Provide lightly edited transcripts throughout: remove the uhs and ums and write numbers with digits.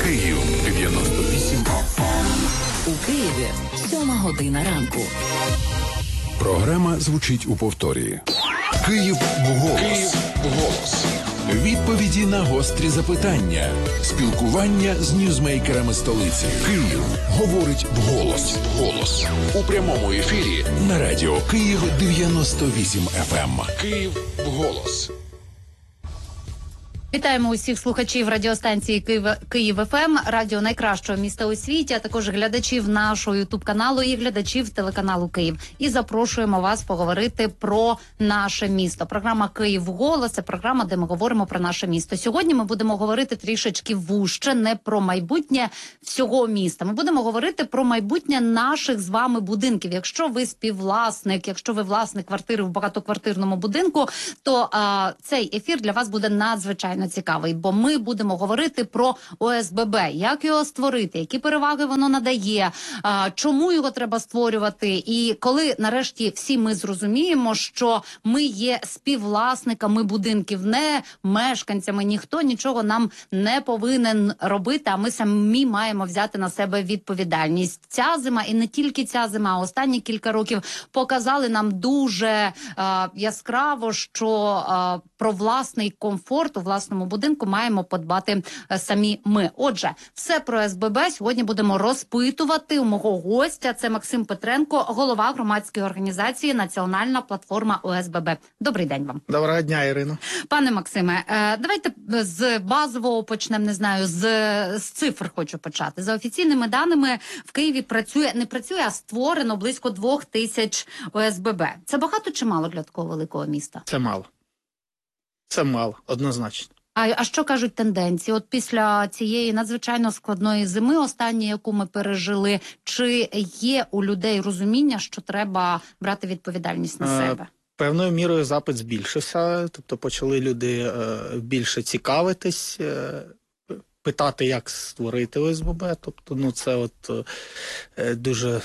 Київ 98 FM. У Києві 7:00 ранку. Програма звучить у повторі. Київ вголос. Відповіді на гострі запитання. Спілкування з ньюзмейкерами столиці. Київ говорить вголос. У прямому ефірі на радіо Київ 98 FM. Київ вголос. Вітаємо усіх слухачів радіостанції Київ ФМ, радіо найкращого міста у світі, а також глядачів нашого ютуб-каналу і глядачів телеканалу Київ. І запрошуємо вас поговорити про наше місто. Програма «Київ голос» – це програма, де ми говоримо про наше місто. Сьогодні ми будемо говорити трішечки вужче, не про майбутнє всього міста. Ми будемо говорити про майбутнє наших з вами будинків. Якщо ви співвласник, якщо ви власник квартири в багатоквартирному будинку, то цей ефір для вас буде надзвичайно цікавий, бо ми будемо говорити про ОСББ, як його створити, які переваги воно надає, чому його треба створювати, і коли нарешті всі ми зрозуміємо, що ми є співвласниками будинків, не мешканцями, ніхто нічого нам не повинен робити, а ми самі маємо взяти на себе відповідальність. Ця зима, і не тільки ця зима, а останні кілька років показали нам дуже яскраво, що про власний комфорт у власному будинку маємо подбати самі ми. Отже, все про СББ сьогодні будемо розпитувати у мого гостя. Це Максим Петренко, голова громадської організації «Національна платформа ОСББ». Добрий день вам. Доброго дня, Ірино. Пане Максиме, давайте з базового почнемо, не знаю, з цифр хочу почати. За офіційними даними, в Києві не працює, а створено близько 2000 ОСББ. Це багато чи мало для такого великого міста? Це мало. Це мало, однозначно. А що кажуть тенденції? От після цієї надзвичайно складної зими, останньої, яку ми пережили, чи є у людей розуміння, що треба брати відповідальність на себе? Певною мірою запит збільшився, тобто почали люди більше цікавитись, питати, як створити ОСББ. Тобто, це от дуже...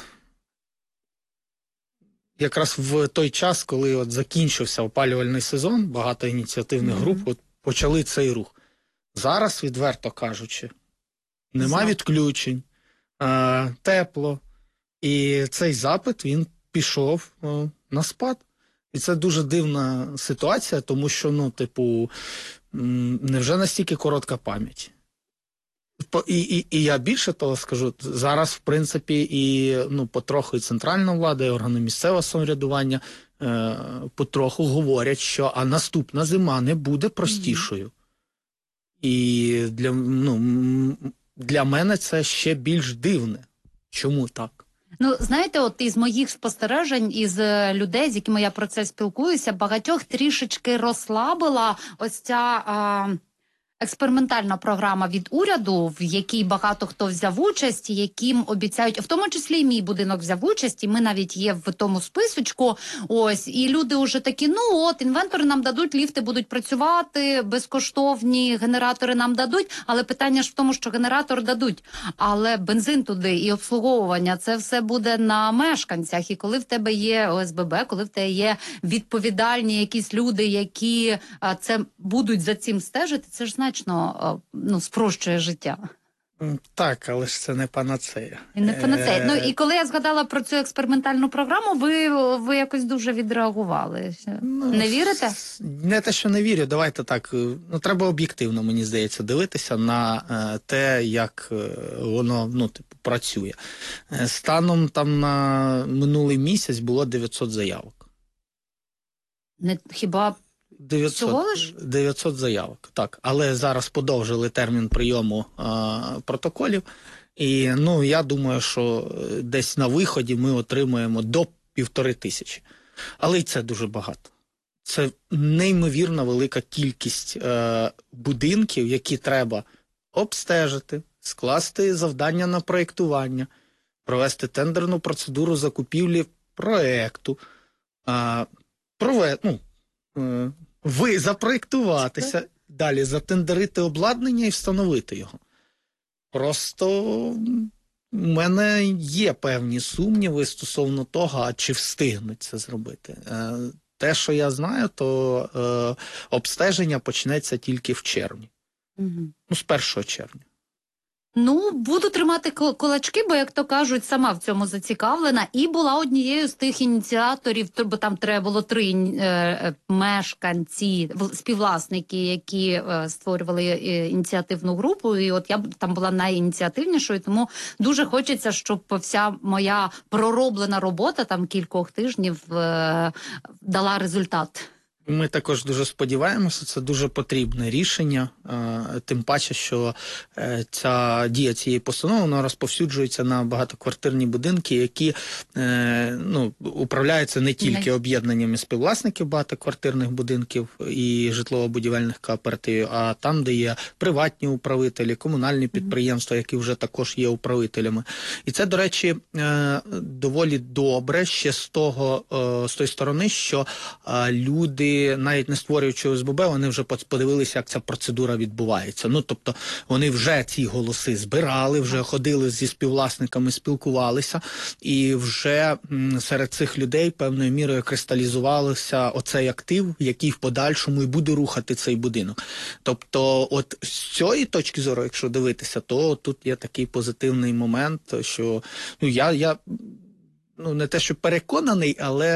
Якраз в той час, коли от закінчився опалювальний сезон, багато ініціативних груп от почали цей рух. Зараз, відверто кажучи, нема відключень, тепло, і цей запит, він пішов на спад. І це дуже дивна ситуація, тому що, невже настільки коротка пам'ять? І я більше того скажу, зараз, в принципі, і потроху і центральна влада, і органи місцевого самоврядування потроху говорять, що наступна зима не буде простішою. І для мене це ще більш дивне. Чому так? Знаєте, от із моїх спостережень, із людей, з якими я про це спілкуюся, багатьох трішечки розслабила ось ця... експериментальна програма від уряду, в якій багато хто взяв участь, яким обіцяють, в тому числі і мій будинок взяв участь, і ми навіть є в тому списочку, і люди вже такі, інвентори нам дадуть, ліфти будуть працювати, безкоштовні генератори нам дадуть, але питання ж в тому, що генератор дадуть, але бензин туди і обслуговування, це все буде на мешканцях, і коли в тебе є ОСББ, коли в тебе є відповідальні якісь люди, які це будуть за цим стежити, це ж значно спрощує життя. Так, але ж це не панацея. І не панацея. І коли я згадала про цю експериментальну програму, ви якось дуже відреагували. Не вірите? Не те, що не вірю. Давайте так. Треба об'єктивно, мені здається, дивитися на те, як воно працює. Станом на минулий місяць було 900 заявок. Хіба 900 заявок, так. Але зараз подовжили термін прийому протоколів. І, я думаю, що десь на виході ми отримаємо до 1500. Але й це дуже багато. Це неймовірно велика кількість будинків, які треба обстежити, скласти завдання на проєктування, провести тендерну процедуру закупівлі проєкту, запроєктуватися, далі затендерити обладнання і встановити його. Просто у мене є певні сумніви стосовно того, чи встигнуть це зробити. Те, що я знаю, то обстеження почнеться тільки в червні. З 1 червня. Ну, буду тримати кулачки, бо, як то кажуть, сама в цьому зацікавлена. І була однією з тих ініціаторів, бо там треба було 3 мешканці, співвласники, які створювали ініціативну групу. І от я там була найініціативнішою, тому дуже хочеться, щоб вся моя пророблена робота там кількох тижнів дала результат. Ми також дуже сподіваємося, це дуже потрібне рішення, тим паче, що ця дія цієї постанови вона розповсюджується на багатоквартирні будинки, які управляються не тільки об'єднаннями співвласників багатоквартирних будинків і житлово-будівельних кооперативів, а там, де є приватні управителі, комунальні підприємства, які вже також є управителями. І це, до речі, доволі добре ще з тої сторони, що люди, навіть не створюючи ОСББ, вони вже подивилися, як ця процедура відбувається. Ну, тобто, вони вже ці голоси збирали, вже ходили зі співвласниками, спілкувалися, і вже серед цих людей певною мірою кристалізувався оцей актив, який в подальшому і буде рухати цей будинок. Тобто, от з цієї точки зору, якщо дивитися, то тут є такий позитивний момент, що я не те, що переконаний, але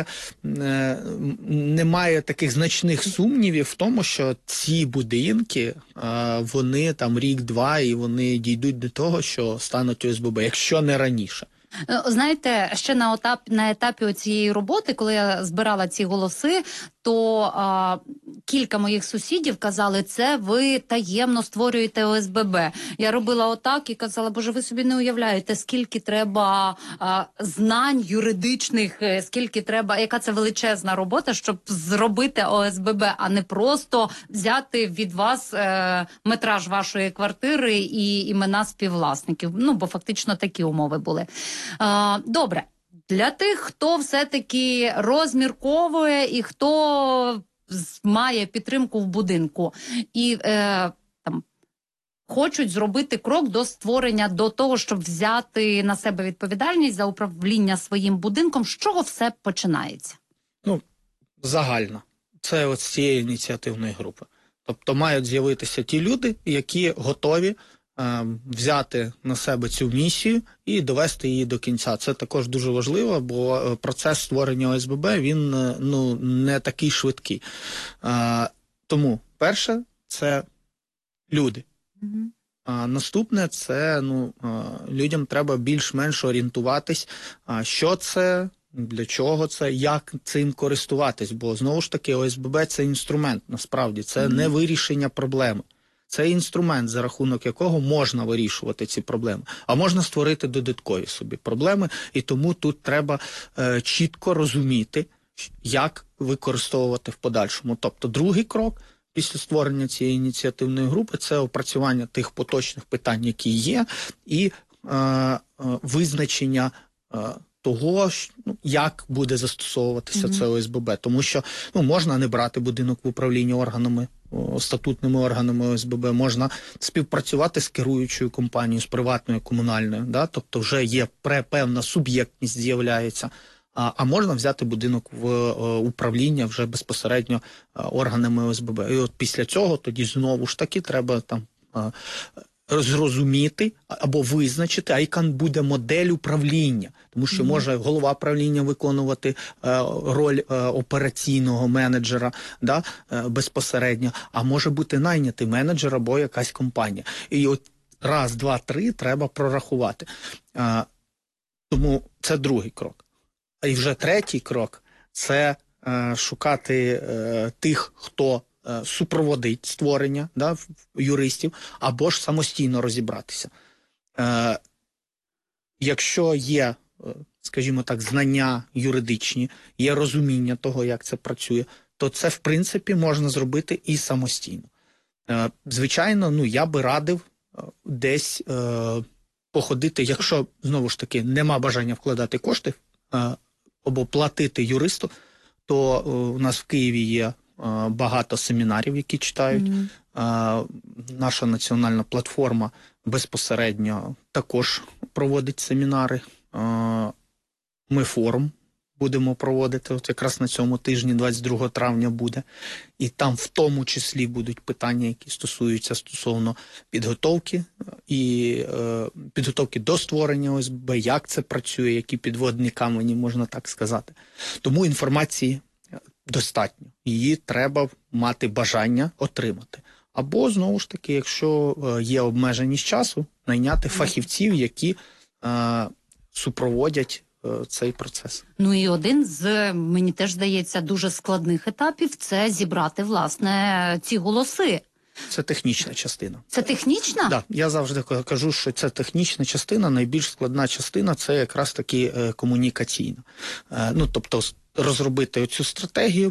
немає таких значних сумнівів в тому, що ці будинки, вони там рік-два, і вони дійдуть до того, що стануть ОСББ, якщо не раніше. Знаєте, ще на етапі цієї роботи, коли я збирала ці голоси, то кілька моїх сусідів казали, це ви таємно створюєте ОСББ. Я робила отак і казала, боже, ви собі не уявляєте, скільки треба знань юридичних, скільки треба, яка це величезна робота, щоб зробити ОСББ, а не просто взяти від вас метраж вашої квартири і імена співвласників. Ну, бо фактично такі умови були. Добре. Для тих, хто все-таки розмірковує і хто має підтримку в будинку і хочуть зробити крок до створення, до того, щоб взяти на себе відповідальність за управління своїм будинком, з чого все починається? Загально. Це от з цієї ініціативної групи. Тобто мають з'явитися ті люди, які готові взяти на себе цю місію і довести її до кінця. Це також дуже важливо, бо процес створення ОСББ, він не такий швидкий. Тому перше – це люди. Наступне – це людям треба більш-менш орієнтуватись, що це, для чого це, як цим користуватись. Бо, знову ж таки, ОСББ – це інструмент, насправді. Це не вирішення проблеми. Це інструмент, за рахунок якого можна вирішувати ці проблеми. А можна створити додаткові собі проблеми. І тому тут треба чітко розуміти, як використовувати в подальшому. Тобто другий крок після створення цієї ініціативної групи – це опрацювання тих поточних питань, які є, і визначення того, як буде застосовуватися це ОСББ. Тому що можна не брати будинок в управління органами, статутними органами ОСББ, можна співпрацювати з керуючою компанією, з приватною, комунальною, да? Тобто вже є певна суб'єктність з'являється, а можна взяти будинок в управління вже безпосередньо органами ОСББ. І от після цього тоді знову ж таки треба там зрозуміти або визначити, а яка буде модель управління. Тому що може голова правління виконувати роль операційного менеджера безпосередньо, а може бути найнятий менеджер або якась компанія. І от раз, два, три треба прорахувати. Тому це другий крок. І вже третій крок – це шукати тих, хто супроводить створення юристів, або ж самостійно розібратися. Якщо є, скажімо так, знання юридичні, є розуміння того, як це працює, то це, в принципі, можна зробити і самостійно. Звичайно, я би радив десь походити, якщо, знову ж таки, нема бажання вкладати кошти або платити юристу, то у нас в Києві є багато семінарів, які читають. Наша національна платформа безпосередньо також проводить семінари. Ми форум будемо проводити, от якраз на цьому тижні, 22 травня буде. І там в тому числі будуть питання, які стосуються стосовно підготовки і підготовки до створення ОСББ, як це працює, які підводні камені, можна так сказати. Тому інформації достатньо. Її треба мати бажання отримати. Або, знову ж таки, якщо є обмеженість часу, найняти фахівців, які супроводять цей процес. Ну і один з, мені теж здається, дуже складних етапів – це зібрати, власне, ці голоси. Це технічна частина. Це технічна? Так, я завжди кажу, що це технічна частина, найбільш складна частина – це якраз таки комунікаційна. Ну, тобто, розробити оцю стратегію,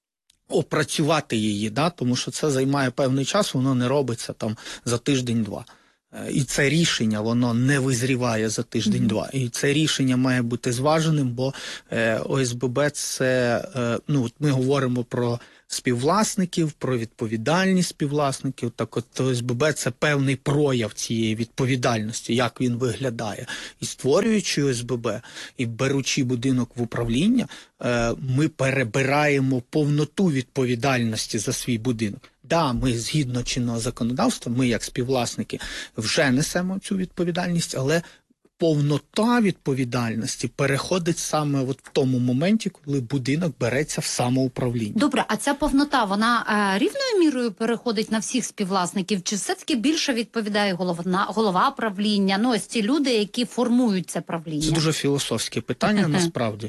опрацювати її, да, тому що це займає певний час, воно не робиться там за тиждень-два. І це рішення, воно не визріває за тиждень-два. І це рішення має бути зваженим, бо ОСББ – це, ну, ми говоримо про співвласників, про відповідальність співвласників. Так от ОСББ – це певний прояв цієї відповідальності, як він виглядає. І створюючи ОСББ, і беручи будинок в управління, ми перебираємо повноту відповідальності за свій будинок. Да, ми згідно чинного законодавства, ми як співвласники вже несемо цю відповідальність, але повнота відповідальності переходить саме от в тому моменті, коли будинок береться в самоуправління. Добре, а ця повнота, вона рівною мірою переходить на всіх співвласників? Чи все-таки більше відповідає голова правління? Ну, ось ці люди, які формують це правління. Це дуже філософське питання, насправді.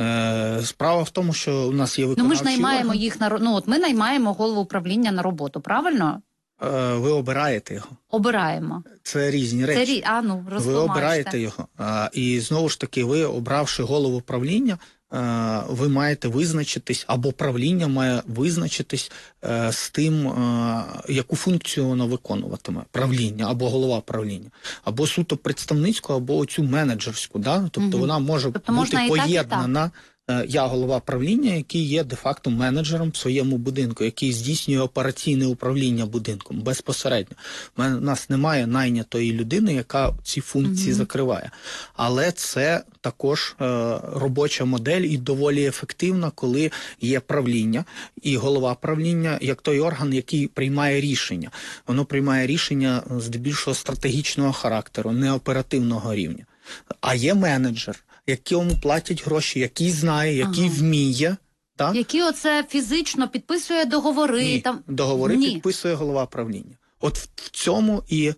Справа в тому, що у нас є виконавчий орган. Ну, ми ж наймаємо орган. їх на... Ну, от ми наймаємо голову правління на роботу, правильно? Ви обираєте його. Обираємо. Це різні речі. Ви обираєте його. І знову ж таки, ви, обравши голову правління, ви маєте визначитись, або правління має визначитись з тим, яку функцію воно виконуватиме. Правління, або голова правління. Або суто представницьку, або оцю менеджерську. Да? Тобто вона може бути поєднана. Я голова правління, який є де-факто менеджером в своєму будинку, який здійснює операційне управління будинком безпосередньо. У нас немає найнятої людини, яка ці функції закриває. Але це також робоча модель і доволі ефективна, коли є правління і голова правління, як той орган, який приймає рішення. Воно приймає рішення здебільшого стратегічного характеру, не оперативного рівня. А є менеджер, якому платять гроші, який знає, який вміє. Так? Який оце фізично підписує договори. Ні, там... договори підписує голова правління. От в цьому і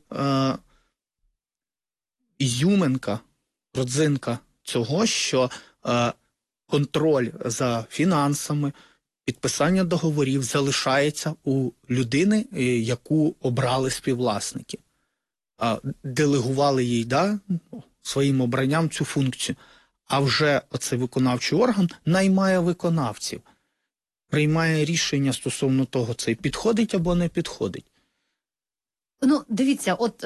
ізюминка, родзинка цього, що контроль за фінансами, підписання договорів залишається у людини, яку обрали співвласники. Делегували їй, своїм обранням цю функцію. А вже оцей виконавчий орган наймає виконавців, приймає рішення стосовно того, це підходить або не підходить. Ну, дивіться, от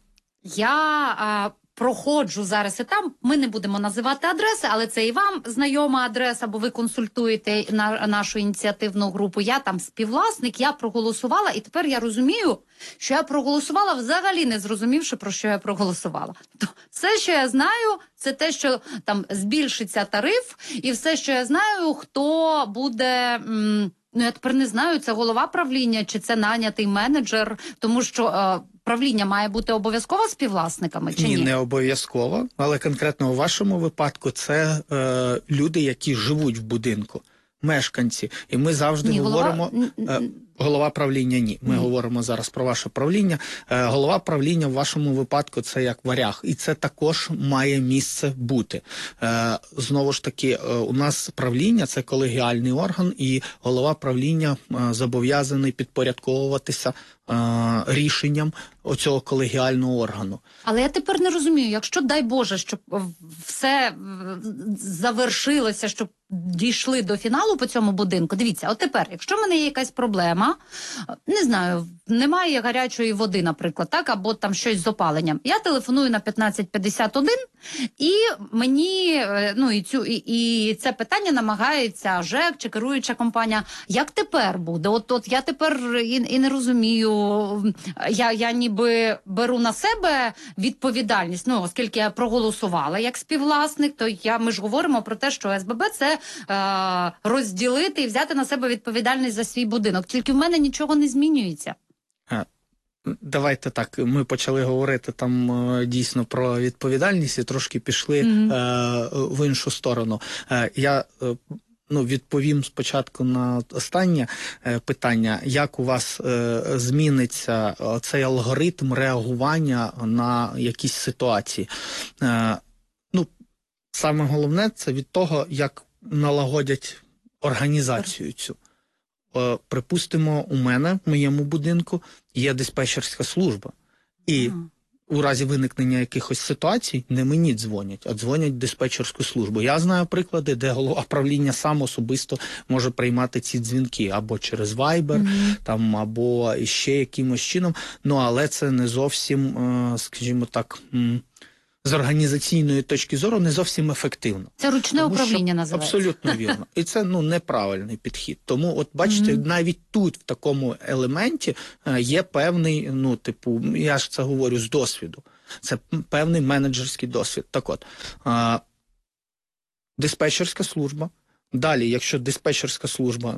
я проходжу зараз і там, ми не будемо називати адреси, але це і вам знайома адреса, бо ви консультуєте нашу ініціативну групу. Я там співвласник, я проголосувала, і тепер я розумію, що я проголосувала, взагалі не зрозумівши, про що я проголосувала. Тобто, все, що я знаю, це те, що там збільшиться тариф, і все, що я знаю, хто буде... Ну, я тепер не знаю, це голова правління, чи це нанятий менеджер, тому що правління має бути обов'язково співвласниками, чи ні? Ні, не обов'язково, але конкретно у вашому випадку це люди, які живуть в будинку, мешканці. І ми завжди говоримо... Голова правління – ні. Ми говоримо зараз про ваше правління. Голова правління в вашому випадку – це як варяг. І це також має місце бути. Знову ж таки, у нас правління – це колегіальний орган, і голова правління зобов'язаний підпорядковуватися рішенням оцього колегіального органу. Але я тепер не розумію, якщо, дай Боже, щоб все завершилося, щоб дійшли до фіналу по цьому будинку. Дивіться, от тепер, якщо в мене є якась проблема, не знаю, немає гарячої води, наприклад, так, або там щось з опаленням. Я телефоную на 1551, і мені, ну, і це питання намагається ЖЕК чи керуюча компанія. Як тепер буде? От я тепер і не розумію, я ніби беру на себе відповідальність. Ну, оскільки я проголосувала як співвласник, то ми ж говоримо про те, що ОСББ – це розділити і взяти на себе відповідальність за свій будинок. Тільки в мене нічого не змінюється. Давайте так, ми почали говорити там дійсно про відповідальність і трошки пішли в іншу сторону. Я відповім спочатку на останнє питання. Як у вас зміниться цей алгоритм реагування на якісь ситуації? Саме головне – це від того, як налагодять організацію цю. Припустимо, у мене, в моєму будинку, є диспетчерська служба. І у разі виникнення якихось ситуацій не мені дзвонять, а дзвонять в диспетчерську службу. Я знаю приклади, де голова правління сам особисто може приймати ці дзвінки або через Viber, там, або ще якимось чином. Але це не зовсім, скажімо так, з організаційної точки зору не зовсім ефективно. Це ручне управління називається. Абсолютно вірно. І це неправильний підхід. Тому, от бачите, навіть тут, в такому елементі, є певний, я ж це говорю з досвіду, це певний менеджерський досвід. Так от, диспетчерська служба. Далі, якщо диспетчерська служба,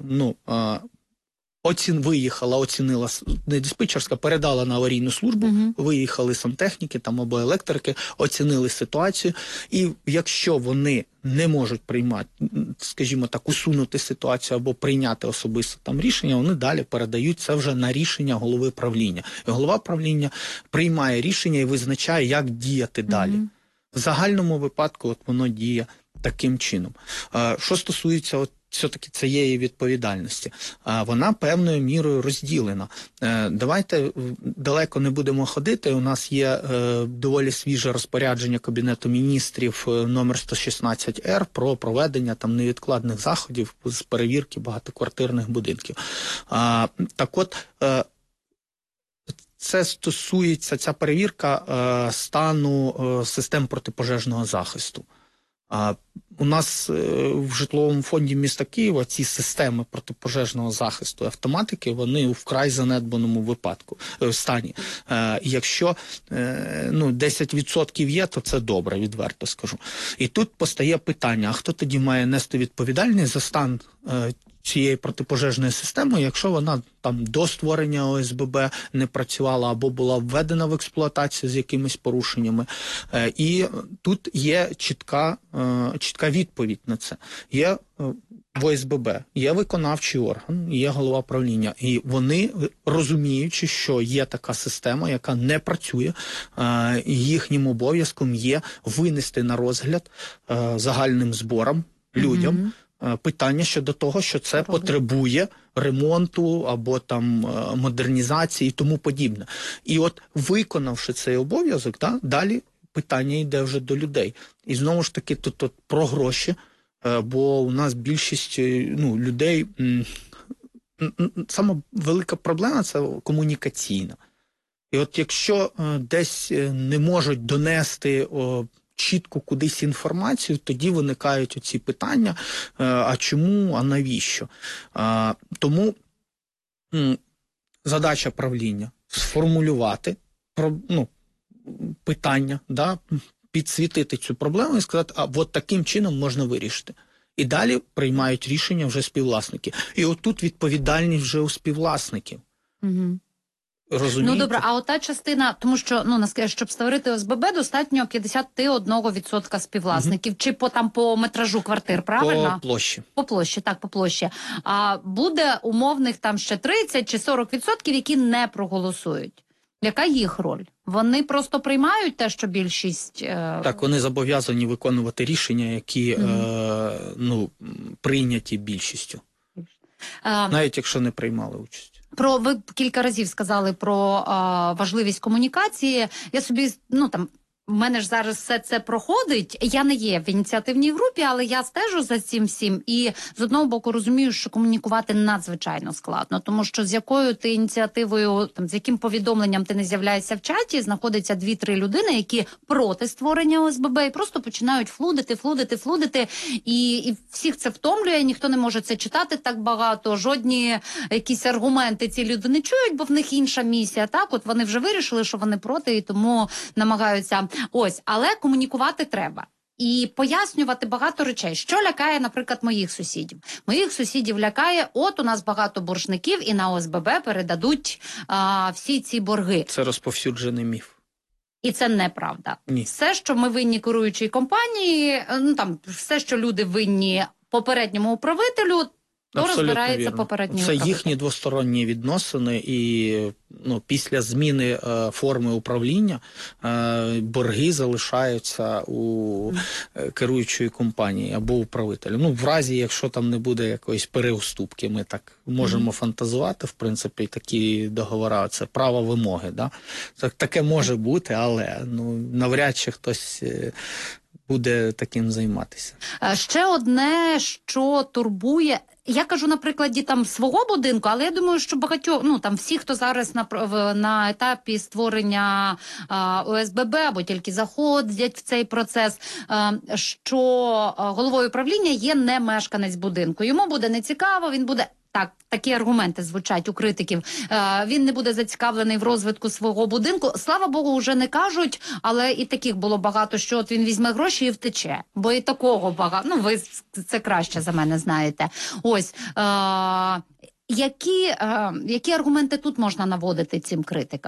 оцінила, не диспетчерська, передала на аварійну службу, виїхали сантехніки там, або електрики, оцінили ситуацію, і якщо вони не можуть приймати, скажімо так, усунути ситуацію або прийняти особисто там рішення, вони далі передають це вже на рішення голови правління. І голова правління приймає рішення і визначає, як діяти далі. В загальному випадку воно діє таким чином. Що стосується все-таки цієї відповідальності, вона певною мірою розділена. Давайте далеко не будемо ходити. У нас є доволі свіже розпорядження Кабінету міністрів номер 116-Р про проведення там невідкладних заходів з перевірки багатоквартирних будинків. Так от, це стосується, ця перевірка стану систем протипожежного захисту. У нас в житловому фонді міста Києва ці системи протипожежного захисту автоматики, вони у вкрай занедбаному стані. Якщо 10% є, то це добре, відверто скажу. І тут постає питання, а хто тоді має нести відповідальність за стан цієї протипожежної системи, якщо вона там до створення ОСББ не працювала або була введена в експлуатацію з якимись порушеннями. І тут є чітка відповідь на це. Є в ОСББ, є виконавчий орган, є голова правління. І вони, розуміючи, що є така система, яка не працює, їхнім обов'язком є винести на розгляд загальним зборам людям питання щодо того, що це потребує ремонту або там модернізації і тому подібне. І от виконавши цей обов'язок, далі питання йде вже до людей. І знову ж таки тут про гроші, бо у нас більшість людей, сама велика проблема – це комунікаційна. І от якщо десь не можуть донести чітко кудись інформацію, тоді виникають оці питання, а чому, а навіщо? Тому задача правління – сформулювати питання, підсвітити цю проблему і сказати, от таким чином можна вирішити. І далі приймають рішення вже співвласники. І отут відповідальність вже у співвласників. Розумієте? Добре, а ота частина, тому що, щоб створити ОСББ, достатньо 51% співвласників, чи по метражу квартир, правильно? По площі. По площі, так, по площі. А буде умовних там ще 30 чи 40%, які не проголосують. Яка їх роль? Вони просто приймають те, що більшість... Так, вони зобов'язані виконувати рішення, які прийняті більшістю. Навіть якщо не приймали участь. Ви кілька разів сказали про важливість комунікації. Я собі, в мене ж зараз все це проходить. Я не є в ініціативній групі, але я стежу за цим всім. І з одного боку розумію, що комунікувати надзвичайно складно, тому що з якою ти ініціативою, там, з яким повідомленням ти не з'являєшся в чаті, знаходиться 2-3 людини, які проти створення ОСББ і просто починають флудити. І всіх це втомлює, ніхто не може це читати так багато, жодні якісь аргументи ці люди не чують, бо в них інша місія. Так, от вони вже вирішили, що вони проти, і тому намагаються. Ось, але комунікувати треба. І пояснювати багато речей. Що лякає, наприклад, моїх сусідів? Моїх сусідів лякає, от у нас багато боржників і на ОСББ передадуть всі ці борги. Це розповсюджений міф. І це неправда. Ні. Все, що ми винні керуючій компанії, все, що люди винні попередньому управителю, то Абсолютно розбирається вірно. попередній Це управитель. їхні двосторонні відносини, і після зміни форми управління борги залишаються у керуючої компанії або управителя. В разі, якщо там не буде якоїсь переуступки, ми так можемо фантазувати, в принципі, такі договори, це право вимоги. Да? Таке може бути, але навряд чи хтось буде таким займатися. Ще одне, що турбує. Я кажу на прикладі там свого будинку, але я думаю, що багатьох, всі, хто зараз на етапі створення ОСББ або тільки заходять в цей процес, що головою управління є не мешканець будинку. Йому буде нецікаво, він буде... Так, такі аргументи звучать у критиків. Він не буде зацікавлений в розвитку свого будинку. Слава Богу, вже не кажуть, але і таких було багато, що от він візьме гроші і втече. Бо і такого багато. Ви це краще за мене знаєте. Ось. Які аргументи тут можна наводити цим критикам?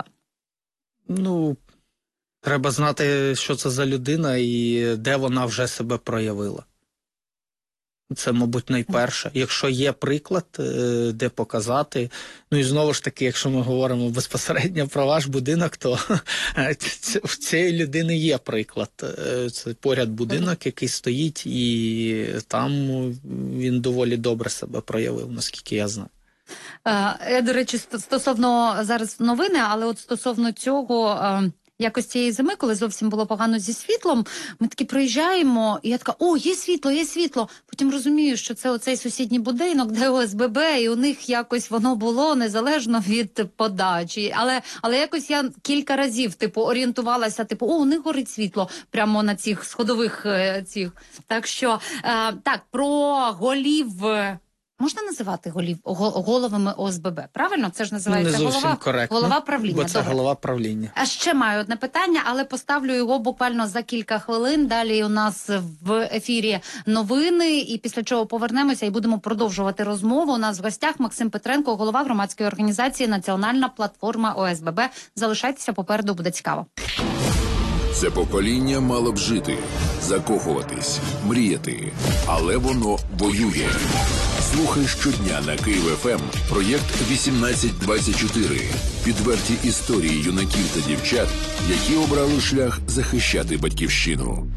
Треба знати, що це за людина і де вона вже себе проявила. Це, мабуть, найперше. Якщо є приклад, де показати, і знову ж таки, якщо ми говоримо безпосередньо про ваш будинок, то в цієї людини є приклад. Це поряд будинок, який стоїть, і там він доволі добре себе проявив, наскільки я знаю. До речі, стосовно зараз новини, але от стосовно цього... Якось цієї зими, коли зовсім було погано зі світлом, ми таки проїжджаємо, і я така, є світло. Потім розумію, що це оцей сусідній будинок, де ОСББ, і у них якось воно було незалежно від подачі. Але якось я кілька разів, орієнтувалася, у них горить світло прямо на цих сходових цих. Так що, про голів... Можна називати головами ОСББ? Правильно? Це ж називається голова правління. Бо це голова правління. А ще маю одне питання, але поставлю його буквально за кілька хвилин. Далі у нас в ефірі новини, і після чого повернемося і будемо продовжувати розмову. У нас в гостях Максим Петренко, голова громадської організації «Національна платформа ОСББ». Залишайтеся, попереду буде цікаво. Це покоління мало б жити, закохуватись, мріяти, але воно воює. Слухай щодня на Київ ФМ проєкт 1824. Відверті історії юнаків та дівчат, які обрали шлях захищати батьківщину.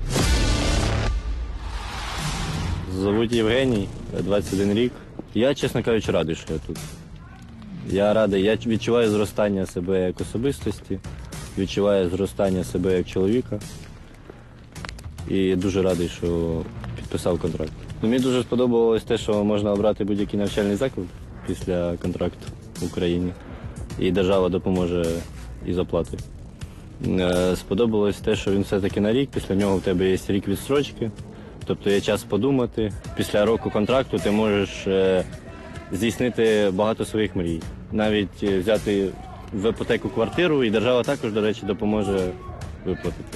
Зовуть Євгеній, 21 рік. Я, чесно кажучи, радий, що я тут. Я радий, я відчуваю зростання себе як особистості, відчуваю зростання себе як чоловіка. І дуже радий, що підписав контракт. Мені дуже сподобалось те, що можна обрати будь-який навчальний заклад після контракту в Україні. І держава допоможе із оплатою. Сподобалось те, що він все-таки на рік, після нього в тебе є рік відстрочки. Тобто є час подумати. Після року контракту ти можеш здійснити багато своїх мрій. Навіть взяти в іпотеку квартиру, і держава також, до речі, допоможе виплатити.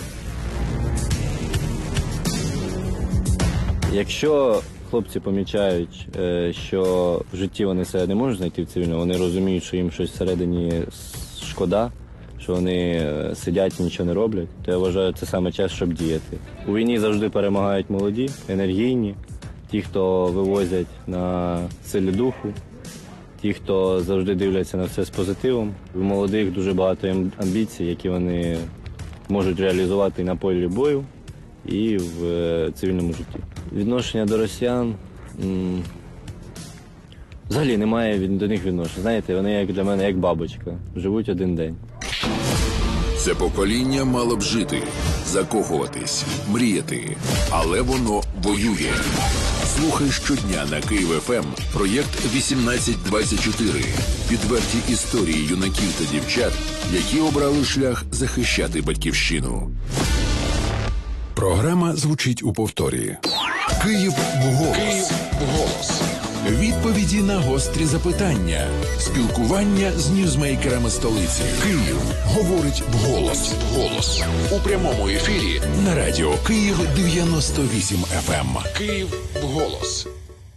Якщо хлопці помічають, що в житті вони себе не можуть знайти в цивільному, вони розуміють, що їм щось всередині шкода, що вони сидять і нічого не роблять, то я вважаю, це саме час, щоб діяти. У війні завжди перемагають молоді, енергійні, ті, хто вивозять на силі духу, ті, хто завжди дивляться на все з позитивом. У молодих дуже багато амбіцій, які вони можуть реалізувати і на полі бою, і в цивільному житті. Відношення до росіян взагалі немає до них відношень. Знаєте, вони як для мене як бабочка, живуть один день. Це покоління мало б жити, закохуватись, мріяти. Але воно воює. Слухай щодня на Київ ФМ проєкт 1824. Відверті історії юнаків та дівчат, які обрали шлях захищати батьківщину. Програма звучить у повторі. Київ вголос. Київ вголос. Відповіді на гострі запитання. Спілкування з ньюзмейкерами столиці. Київ говорить вголос. Голос. У прямому ефірі на радіо Київ 98 FM. Київ вголос.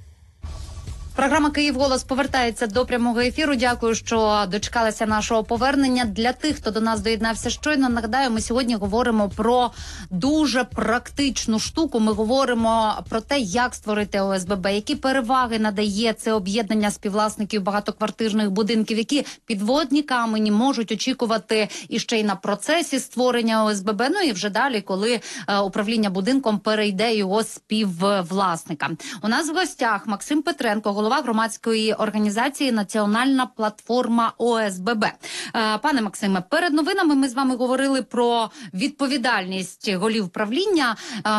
Програма «Київ голос» повертається до прямого ефіру. Дякую, що дочекалися нашого повернення. Для тих, хто до нас доєднався щойно, нагадаю, ми сьогодні говоримо про дуже практичну штуку. Ми говоримо про те, як створити ОСББ, які переваги надає це об'єднання співвласників багатоквартирних будинків, які підводні камені можуть очікувати і ще й на процесі створення ОСББ. Ну і вже далі, коли управління будинком перейде його співвласника. У нас в гостях Максим Петренко, голова громадської організації «Національна платформа ОСББ». Пане Максиме, перед новинами ми з вами говорили про відповідальність голів правління.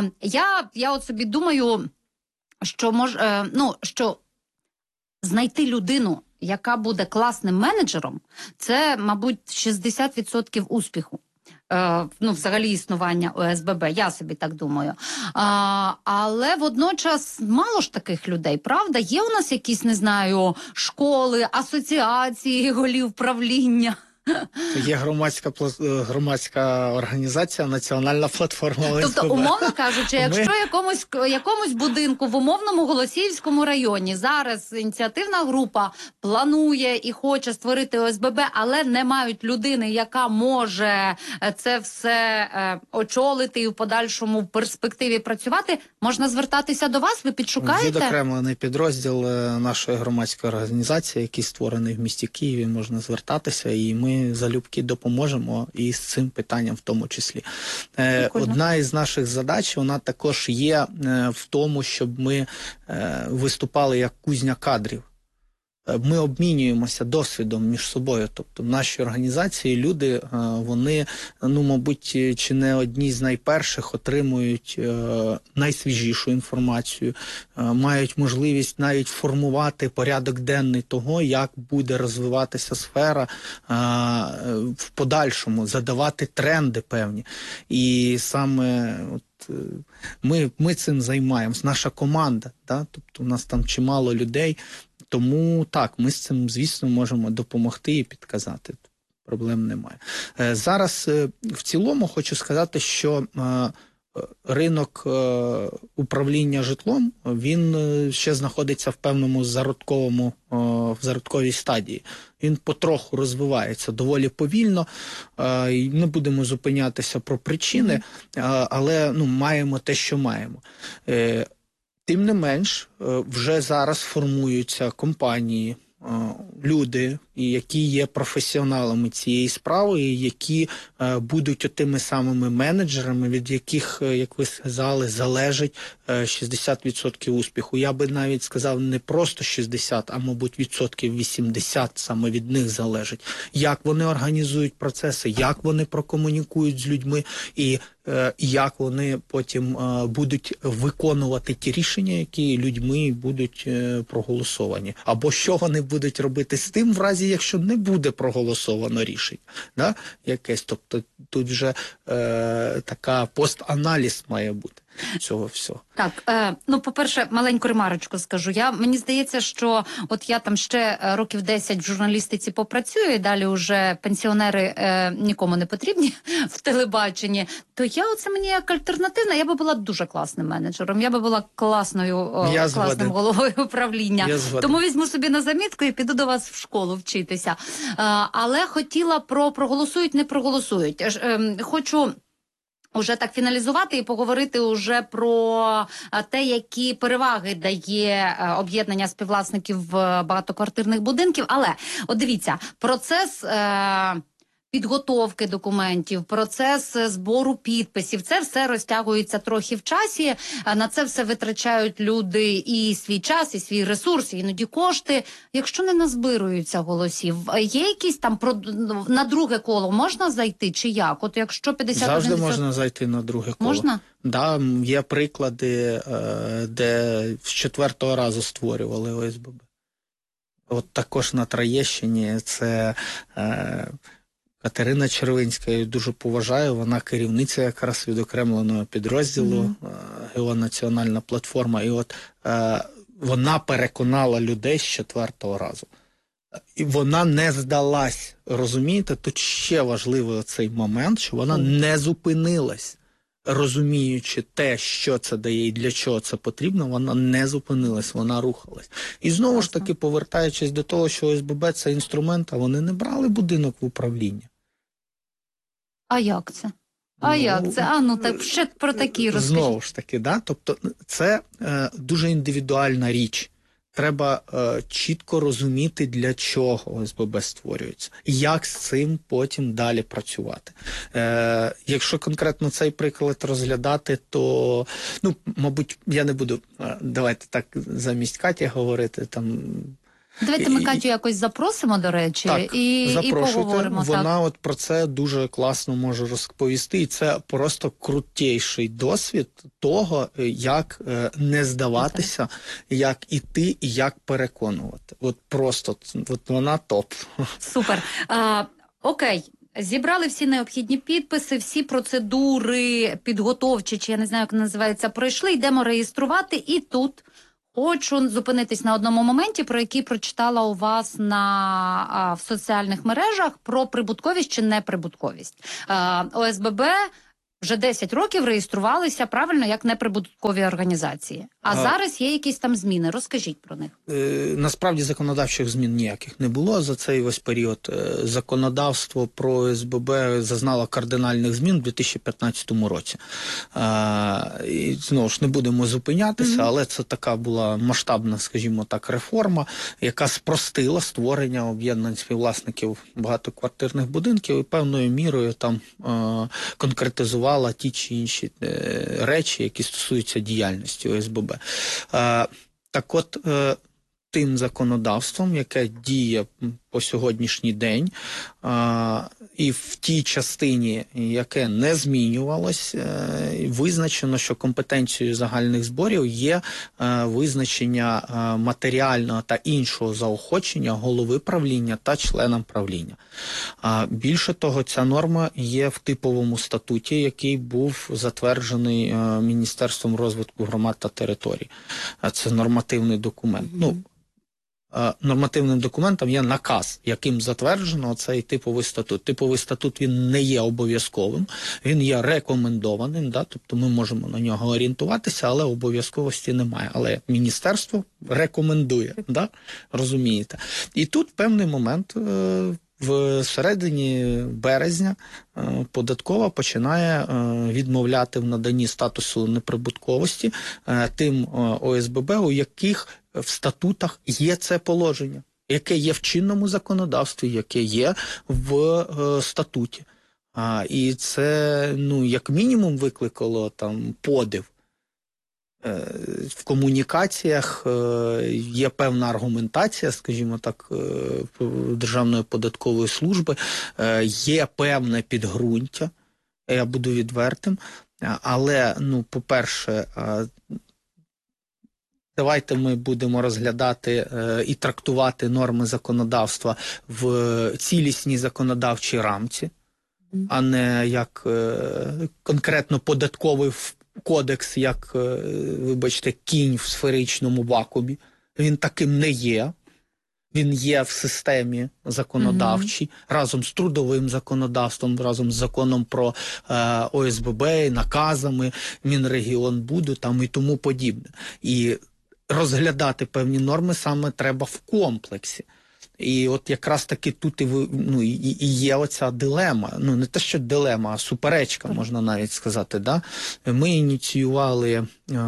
Я от собі думаю, що що знайти людину, яка буде класним менеджером, це, мабуть, 60% успіху. Взагалі існування ОСББ, я собі так думаю. Але водночас мало ж таких людей, правда? Є у нас якісь, не знаю, школи, асоціації голів правління? Є громадська організація «Національна платформа ОСББ». Тобто, умовно кажучи, якщо якомусь будинку в умовному Голосіївському районі зараз ініціативна група планує і хоче створити ОСББ, але не мають людини, яка може це все очолити і в подальшому в перспективі працювати, можна звертатися до вас? Ви підшукаєте? Відокремлений підрозділ нашої громадської організації, який створений в місті Києві, можна звертатися, і ми залюбки допоможемо і з цим питанням в тому числі. Одна із наших задач, вона також є в тому, щоб ми виступали як кузня кадрів. Ми обмінюємося досвідом між собою. Тобто в нашій організації люди, вони, мабуть, чи не одні з найперших отримують найсвіжішу інформацію, мають можливість навіть формувати порядок денний того, як буде розвиватися сфера в подальшому, задавати тренди певні. І саме ми цим займаємось, наша команда, тобто у нас там чимало людей. Тому так, ми з цим, звісно, можемо допомогти і підказати. Проблем немає. Зараз в цілому хочу сказати, що ринок управління житлом, він ще знаходиться в певному зародковій стадії. Він потроху розвивається доволі повільно, і не будемо зупинятися про причини, але маємо те, що маємо. Тим не менш, вже зараз формуються компанії, люди, які є професіоналами цієї справи, і які будуть тими самими менеджерами, від яких, як ви сказали, залежить 60% успіху. Я би навіть сказав, не просто 60, а, мабуть, 80% саме від них залежить. Як вони організують процеси, як вони прокомунікують з людьми, і як вони потім будуть виконувати ті рішення, які людьми будуть проголосовані. Або що вони будуть робити з тим, в разі, якщо не буде проголосовано рішення. Якесь. Тобто тут вже така постаналіз має бути цього всього. Так, по-перше, маленьку ремарочку скажу. Мені здається, що от я там ще років 10 в журналістиці попрацюю, і далі вже пенсіонери нікому не потрібні в телебаченні, то оце мені як альтернативна, я би була дуже класним менеджером, я би була класним головою управління. Тому візьму собі на замітку і піду до вас в школу вчитися. Але хотіла про проголосують, не проголосують. Хочу уже так фіналізувати і поговорити уже про те, які переваги дає об'єднання співвласників багатоквартирних будинків. Але, от дивіться, процес підготовки документів, процес збору підписів. Це все розтягується трохи в часі, а на це все витрачають люди і свій час, і свій ресурс, і іноді кошти. Якщо не назбируються голосів, є якісь там на друге коло можна зайти чи як? От якщо 51%... Завжди можна зайти на друге коло. Можна? Да, є приклади, де з 4-го разу створювали ОСББ. От також на Троєщині це Катерина Червинська, я її дуже поважаю, вона керівниця якраз відокремленого підрозділу ГО «Національна платформа», і от вона переконала людей з 4-го разу. І вона не здалась, розумієте? Тут ще важливий цей момент, що вона не зупинилась, розуміючи те, що це дає і для чого це потрібно, вона не зупинилась, вона рухалась. І знову ж таки, повертаючись до того, що ОСББ – це інструмент, а вони не брали будинок в управління. А як це? Як це? Так ще про такі розкажіть. Знову ж таки, да? Тобто це дуже індивідуальна річ. Треба чітко розуміти, для чого ОСББ створюється, і як з цим потім далі працювати. Якщо конкретно цей приклад розглядати, то, мабуть, я не буду, давайте так замість Каті говорити, там... Давайте ми Катю якось запросимо, до речі, так, і поговоримо. Вона от про це дуже класно може розповісти, і це просто крутейший досвід того, як не здаватися, як іти і як переконувати. От просто, от вона топ. Супер. Окей. Зібрали всі необхідні підписи, всі процедури підготовчі, чи я не знаю, як називається, пройшли, йдемо реєструвати, і тут хочу зупинитись на одному моменті, про який прочитала у вас в соціальних мережах, про прибутковість чи неприбутковість. ОСББ вже 10 років реєструвалися, правильно, як неприбуткові організації. А зараз є якісь там зміни. Розкажіть про них. Насправді законодавчих змін ніяких не було за цей весь період. Законодавство про ОСББ зазнало кардинальних змін у 2015 році. І, знову ж, не будемо зупинятися, але це така була масштабна, скажімо так, реформа, яка спростила створення об'єднань співвласників багатоквартирних будинків і певною мірою там конкретизувала ті чи інші речі, які стосуються діяльності ОСББ. Так от, тим законодавством, яке діє по сьогоднішній день, і в тій частині, яке не змінювалось, визначено, що компетенцією загальних зборів є визначення матеріального та іншого заохочення голови правління та членам правління. Більше того, ця норма є в типовому статуті, який був затверджений Міністерством розвитку громад та територій. Це нормативний документ. Нормативним документом є наказ, яким затверджено цей типовий статут. Типовий статут, він не є обов'язковим, він є рекомендованим, тобто ми можемо на нього орієнтуватися, але обов'язковості немає. Але міністерство рекомендує, розумієте. І тут певний момент, в середині березня податкова починає відмовляти в наданні статусу неприбутковості тим ОСББ, у яких в статутах є це положення, яке є в чинному законодавстві, яке є в статуті. І це, як мінімум, викликало там подив. В комунікаціях є певна аргументація, скажімо так, Державної податкової служби, є певне підґрунтя, я буду відвертим, але, по-перше, давайте ми будемо розглядати і трактувати норми законодавства в цілісній законодавчій рамці, а не як конкретно податковий кодекс, як, вибачте, кінь в сферичному вакуумі. Він таким не є. Він є в системі законодавчій, разом з трудовим законодавством, разом з законом про ОСББ, наказами, Мінрегіонбуду там і тому подібне. І розглядати певні норми саме треба в комплексі. І от якраз таки тут і є оця дилема. Ну, не те, що дилема, а суперечка, можна навіть сказати. Да? Ми ініціювали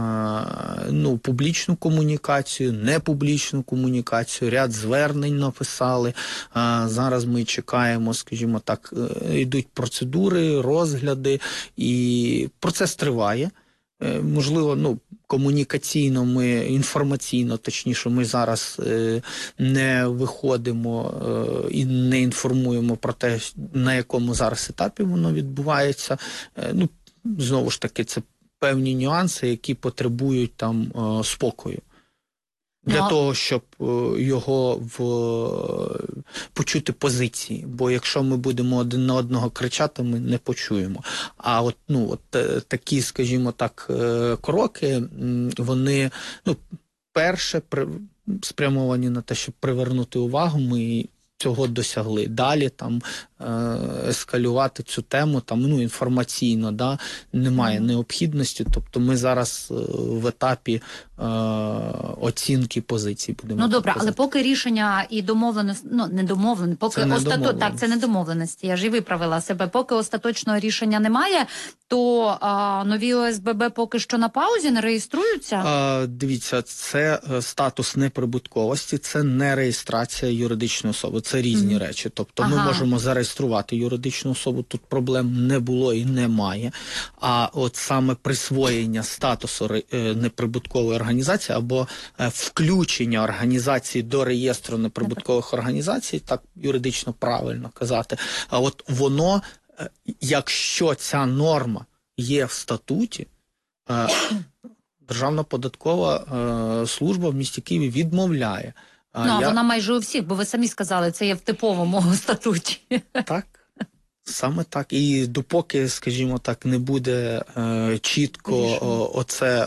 публічну комунікацію, непублічну комунікацію, ряд звернень написали. Зараз ми чекаємо, скажімо так, йдуть процедури, розгляди, і процес триває. Можливо, комунікаційно, інформаційно, точніше, ми зараз не виходимо і не інформуємо про те, на якому зараз етапі воно відбувається. Знову ж таки, це певні нюанси, які потребують там спокою. Для того, щоб його почути позиції. Бо якщо ми будемо один на одного кричати, ми не почуємо. А такі, скажімо так, кроки, вони, перше, спрямовані на те, щоб привернути увагу, ми цього досягли. Далі там ескалювати цю тему інформаційно, немає необхідності. Тобто ми зараз в етапі оцінки позицій будемо. Добре, але поки рішення і домовленості, не домовленості, поки так, це не домовленості, я ж і виправила себе. Поки остаточного рішення немає, то нові ОСББ поки що на паузі, не реєструються? Дивіться, це статус неприбутковості, це не реєстрація юридичної особи, це різні речі. Тобто ми можемо зареєструвати юридичну особу, тут проблем не було і немає. А от саме присвоєння статусу неприбуткової організації або включення організації до реєстру неприбуткових організацій, так юридично правильно казати, а от воно, якщо ця норма є в статуті, Державна податкова служба в місті Києві відмовляє. Вона майже у всіх, бо ви самі сказали, це є в типовому статуті. Так, саме так. І допоки, скажімо так, не буде чітко оце,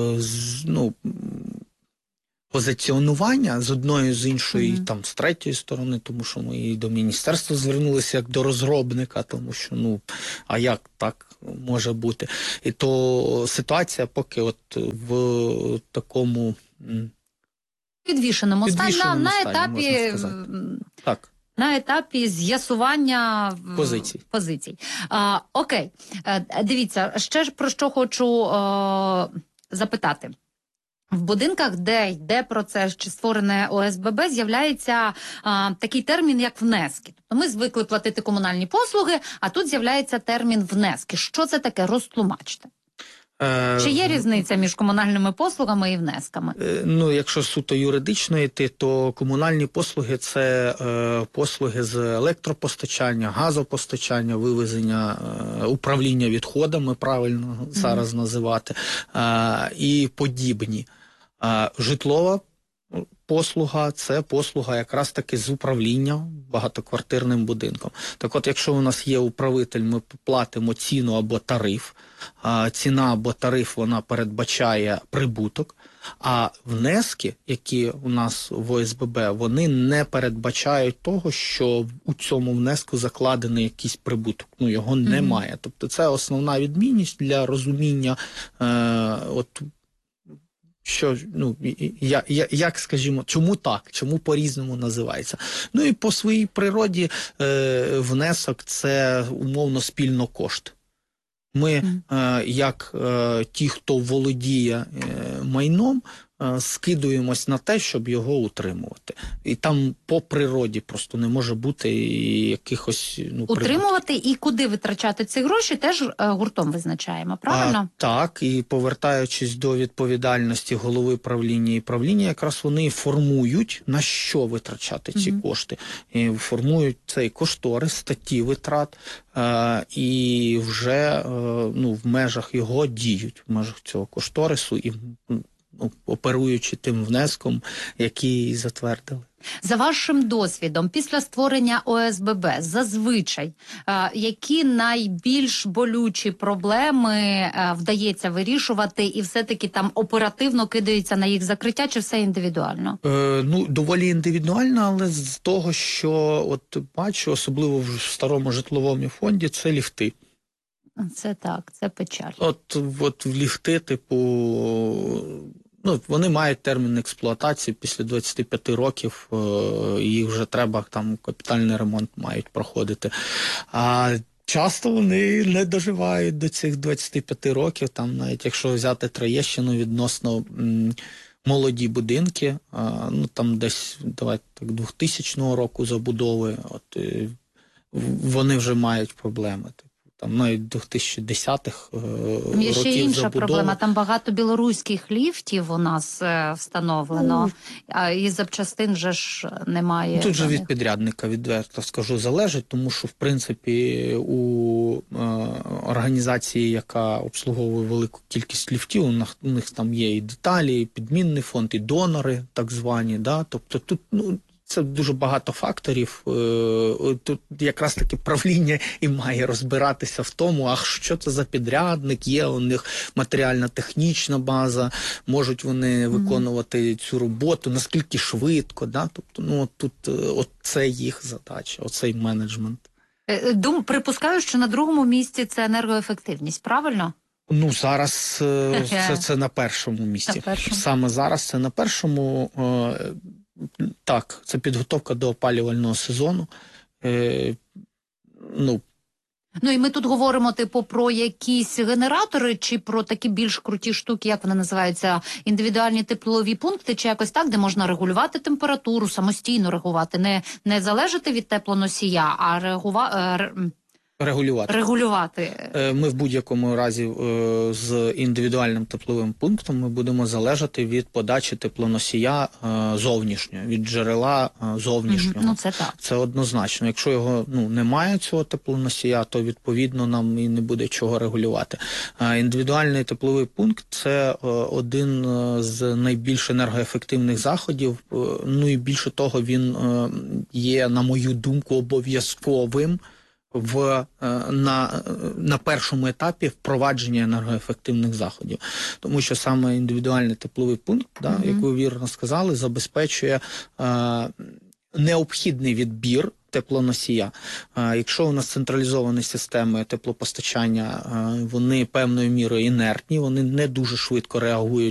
позиціонування з одної, з іншої, з третьої сторони, тому що ми і до міністерства звернулися як до розробника, тому що, а як так може бути? І то ситуація поки от в такому підвішеному стані, на етапі, так. На етапі з'ясування позицій. Окей. Дивіться, ще ж про що хочу запитати. В будинках, де йде процес чи створене ОСББ, з'являється такий термін, як внески. Тобто ми звикли платити комунальні послуги, а тут з'являється термін внески. Що це таке? Розтлумачте. Чи є різниця між комунальними послугами і внесками? Якщо суто юридично йти, то комунальні послуги – це послуги з електропостачання, газопостачання, вивезення, управління відходами, правильно зараз називати, і подібні. Житлова послуга – це послуга якраз таки з управління багатоквартирним будинком. Так от, якщо у нас є управитель, ми платимо ціну або тариф. Ціна або тариф, вона передбачає прибуток, а внески, які у нас в ОСББ, вони не передбачають того, що у цьому внеску закладений якийсь прибуток. Його немає. Тобто це основна відмінність для розуміння, як, скажімо, чому так, чому по-різному називається. І по своїй природі внесок – це умовно спільно кошт. Ми, як ті, хто володіє майном, скидуємось на те, щоб його утримувати. І там по природі просто не може бути якихось... Утримувати і куди витрачати ці гроші теж гуртом визначаємо, правильно? Так, і повертаючись до відповідальності голови правління і правління, якраз вони формують, на що витрачати ці кошти. І формують цей кошторис, статті витрат, і вже в межах його діють, в межах цього кошторису і оперуючи тим внеском, який затвердили. За вашим досвідом, після створення ОСББ, зазвичай, які найбільш болючі проблеми вдається вирішувати і все-таки там оперативно кидаються на їх закриття, чи все індивідуально? Доволі індивідуально, але з того, що от бачу, особливо в старому житловому фонді, це ліфти. Це так, це печаль. От в ліфти, Ну, вони мають термін експлуатації після 25 років, їх вже треба, там капітальний ремонт мають проходити. А часто вони не доживають до цих 25 років, там навіть якщо взяти Троєщину, відносно молоді будинки, ну там десь, давайте так, 2000 року забудови, от, вони вже мають проблеми. Там навіть 2010-х Є років ще інша забудови. проблема. Там багато білоруських ліфтів у нас встановлено, а і запчастин же ж немає. Тут же за від них. підрядника, відверто скажу, залежить, тому що, в принципі, у організації, яка обслуговує велику кількість ліфтів, у них там є і деталі, і підмінний фонд, і донори, так звані. Да? Тобто тут, ну, це дуже багато факторів. Тут якраз таки правління і має розбиратися в тому, а що це за підрядник, є у них матеріально-технічна база, можуть вони виконувати цю роботу, наскільки швидко. Да? Тобто, ну, тут це їх задача, оцей менеджмент. Припускаю, що на другому місці це енергоефективність, правильно? Ну, зараз це на першому місці. На першому. Саме зараз це на першому. Так, це підготовка до опалювального сезону. Ну і ми тут говоримо, типу, про якісь генератори чи про такі більш круті штуки, як вони називаються, індивідуальні теплові пункти, чи якось так, де можна регулювати температуру, самостійно реагувати, не залежати від теплоносія, а регулювати. Ми в будь-якому разі з індивідуальним тепловим пунктом ми будемо залежати від подачі теплоносія зовнішнього, від джерела зовнішнього. Ну, це так. Це однозначно. Якщо його немає, цього теплоносія, то відповідно нам і не буде чого регулювати. Індивідуальний тепловий пункт – це один з найбільш енергоефективних заходів. Ну і більше того, він є, на мою думку, обов'язковим на першому етапі впровадження енергоефективних заходів. Тому що саме індивідуальний тепловий пункт, як ви вірно сказали, забезпечує необхідний відбір теплоносія. Якщо у нас централізовані системи теплопостачання, вони певною мірою інертні, вони не дуже швидко реагують